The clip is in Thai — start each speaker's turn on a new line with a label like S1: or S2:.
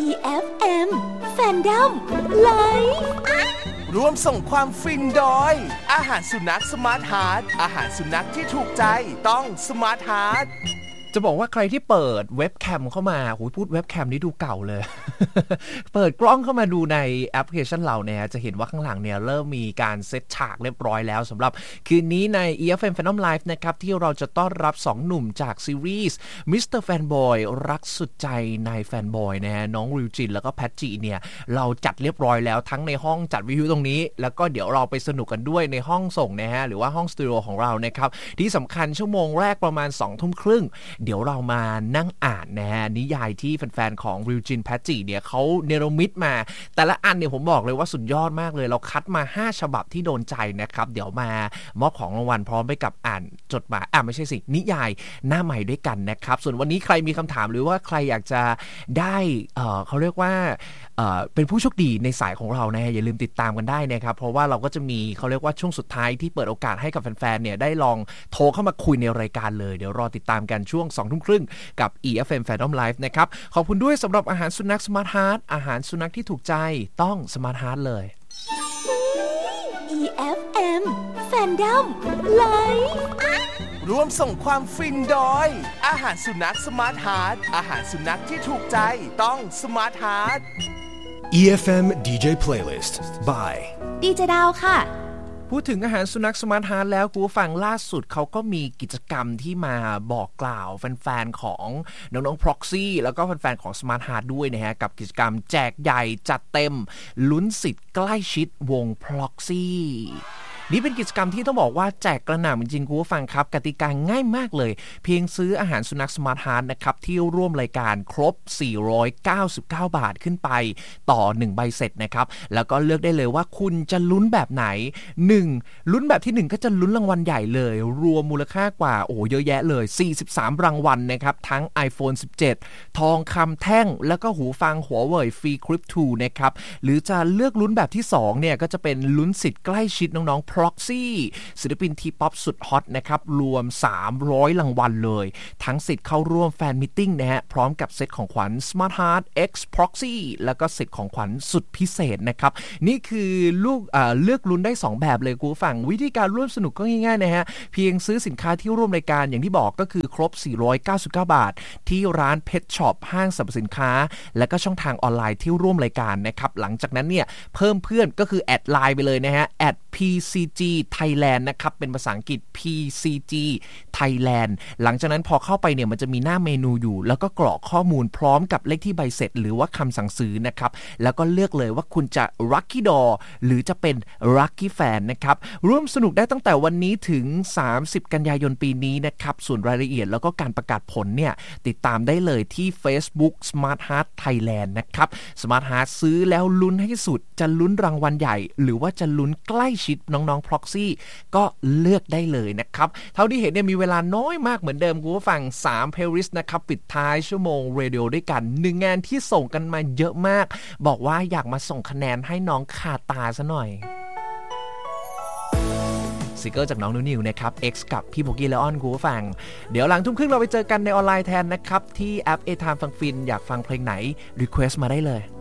S1: EFM Fandom Live
S2: ร่วมส่งความฟินโดยอาหารสุนัขสมาร์ทฮาร์ทอาหารสุนัขที่ถูกใจต้องสมาร์ทฮาร์ท
S3: จะบอกว่าใครที่เปิดเว็บแคมเข้ามาโหพูดเว็บแคมนี่ดูเก่าเลย เปิดกล้องเข้ามาดูในแอปพลิเคชันเราเนี่ยจะเห็นว่าข้างหลังเนี่ยเริ่มมีการเซตฉากเรียบร้อยแล้วสำหรับคืนนี้ใน EFM Fandom Live นะครับที่เราจะต้อนรับ2หนุ่มจากซีรีส์ Mr. Fanboy รักสุดใจนายแฟนบอยนะฮะน้องริวจินแล้วก็แพทจีเนี่ยเราจัดเรียบร้อยแล้วทั้งในห้องจัดวิวตรงนี้แล้วก็เดี๋ยวเราไปสนุกกันด้วยในห้องส่งนะฮะหรือว่าห้องสตูดิโอของเรานะครับที่สำคัญชั่วโมงแรกประมาณ 20:30 น.เดี๋ยวเรามานั่งอ่านนะฮะนิยายที่แฟนๆของริวจินแพทจีเนี่ยเขาเนรมิตมาแต่ละอันเนี่ยผมบอกเลยว่าสุดยอดมากเลยเราคัดมา5ฉบับที่โดนใจนะครับเดี๋ยวมามอบของรางวัลพร้อมไปกับอ่านจดหมายไม่ใช่สินิยายหน้าใหม่ด้วยกันนะครับส่วนวันนี้ใครมีคำถามหรือว่าใครอยากจะได้เขาเรียกว่าเป็นผู้โชคดีในสายของเรานะฮะอย่าลืมติดตามกันได้นะครับเพราะว่าเราก็จะมีเขาเรียกว่าช่วงสุดท้ายที่เปิดโอกาสให้กับแฟนๆเนี่ยได้ลองโทรเข้ามาคุยในรายการเลยเดี๋ยวรอติดตามกันช่วง 20:30 น.กับ EFM Fandom Live นะครับขอบคุณด้วยสำหรับอาหารสุนัข Smart Heart อาหารสุนัขที่ถูกใจต้อง Smart Heart เลย
S1: EFM Fandom Live
S2: ร่วมส่งความฟินโดยอาหารสุนัขสมาร์ทฮาร์ทอาหารสุนัขที่ถูกใจต้องสมาร์ทฮาร์ท
S4: EFM DJ Playlist by
S1: ดีเจดาวค่ะ
S3: พูดถึงอาหารสุนัขสมาร์ทฮาร์ทแล้วคุณผู้ฟังล่าสุดเขาก็มีกิจกรรมที่มาบอกกล่าวแฟนๆของน้องๆ Proxy แล้วก็แฟนๆของ Smart Heart ด้วยนะฮะกับกิจกรรมแจกใหญ่จัดเต็มลุ้นสิทธิ์ใกล้ชิดวง Proxyนี่เป็นกิจกรรมที่ต้องบอกว่าแจกกระหน่ำจริงๆคุณผู้ฟังครับกติกาง่ายมากเลยเพียงซื้ออาหารสุนัข Smart Heart นะครับที่ร่วมรายการครบ499 บาทขึ้นไปต่อ1ใบเสร็จนะครับแล้วก็เลือกได้เลยว่าคุณจะลุ้นแบบไหน1ลุ้นแบบที่1ก็จะลุ้นรางวัลใหญ่เลยรวมมูลค่ากว่าเยอะแยะเลย43รางวัลนะครับทั้ง iPhone 17 ทองคำแท่งแล้วก็หูฟังหัวเว่ยฟรีคลิป 2 นะครับหรือจะเลือกลุ้นแบบที่2เนี่ยก็จะเป็นลุ้นสิทธิ์ใกล้ชิดน้องๆProxy ศิลปินทีป๊อปสุดฮอตนะครับรวม300รางวัลเลยทั้งสิทธิ์เข้าร่วมแฟนมิทติ้งนะฮะพร้อมกับเซตของขวัญ Smart Heart X Proxy แล้วก็สิทธิ์ของขวัญสุดพิเศษนะครับนี่คือเลือกลุ้นได้2แบบเลยคุณผู้ฟังวิธีการร่วมสนุกก็ง่ายๆนะฮะเพียงซื้อสินค้าที่ร่วมรายการอย่างที่บอกก็คือครบ499 บาทที่ร้าน Pet Shop ห้างสรรพสินค้าและก็ช่องทางออนไลน์ที่ร่วมรายการนะครับหลังจากนั้นเนี่ยเพิ่มเพื่อนก็คือแอดไลน์ไปเลยนะฮะ@PCG Thailand นะครับเป็นภาษาอังกฤษ PCG Thailand หลังจากนั้นพอเข้าไปเนี่ยมันจะมีหน้าเมนูอยู่แล้วก็กรอกข้อมูลพร้อมกับเลขที่ใบเสร็จหรือว่าคำสั่งซื้อนะครับแล้วก็เลือกเลยว่าคุณจะ Lucky Door หรือจะเป็น Lucky Fan นะครับร่วมสนุกได้ตั้งแต่วันนี้ถึง30กันยายนปีนี้นะครับส่วนรายละเอียดแล้วก็การประกาศผลเนี่ยติดตามได้เลยที่ Facebook Smart Heart Thailand นะครับ Smart Heart ซื้อแล้วลุ้นให้สุดจะลุ้นรางวัลใหญ่หรือว่าจะลุ้นใกล้ชิดน้องๆ Proxy ก็เลือกได้เลยนะครับเท่าที่เห็นเนี่ยมีเวลาน้อยมากเหมือนเดิมคุณผู้ฟัง3 playlist นะครับปิดท้ายชั่วโมงเรดิโอด้วยกัน1งานที่ส่งกันมาเยอะมากบอกว่าอยากมาส่งคะแนนให้น้องคาตาซะหน่อยซิงเกิลจากน้องนิวนะครับ X กับพี่โบกี้และอ้อนคุณผู้ฟังเดี๋ยวหลังทุ่มครึ่งเราไปเจอกันในออนไลน์แทนนะครับที่แอป A Time ฟังฟินอยากฟังเพลงไหนรีเควสต์มาได้เลย